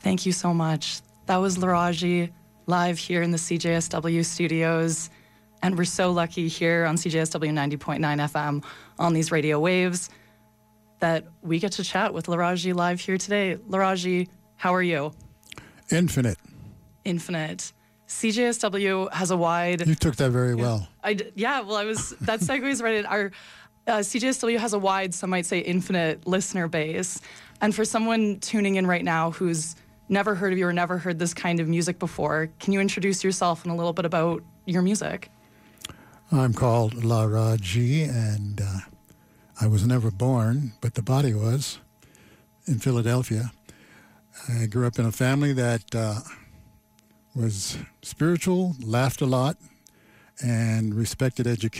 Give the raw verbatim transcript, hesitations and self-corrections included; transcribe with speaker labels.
Speaker 1: Thank you so much. That was Laraji live here in the C J S W studios. And we're so lucky here on C J S W ninety point nine F M on these radio waves that we get to chat with Laraji live here today. Laraji, how are you?
Speaker 2: Infinite.
Speaker 1: Infinite. C J S W has a wide...
Speaker 2: You took that very well.
Speaker 1: I, yeah, well, I was... That segues right in. Our uh, C J S W has a wide, some might say infinite, listener base. And for someone tuning in right now who's never heard of you or never heard this kind of music before, can you introduce yourself and a little bit about your music?
Speaker 2: I'm called Laraji, and uh, I was never born, but the body was, in Philadelphia. I grew up in a family that uh, was spiritual, laughed a lot, and respected education.